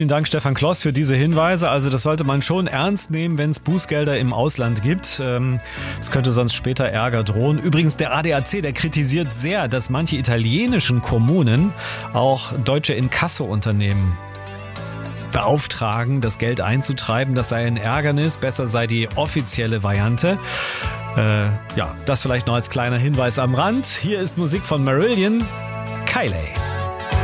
Vielen Dank, Stefan Kloss, für diese Hinweise. Also das sollte man schon ernst nehmen, wenn es Bußgelder im Ausland gibt. Es könnte sonst später Ärger drohen. Übrigens, der ADAC, der kritisiert sehr, dass manche italienischen Kommunen auch deutsche Inkasso-Unternehmen beauftragen, das Geld einzutreiben. Das sei ein Ärgernis. Besser sei die offizielle Variante. Das vielleicht noch als kleiner Hinweis am Rand. Hier ist Musik von Marillion, Kylie.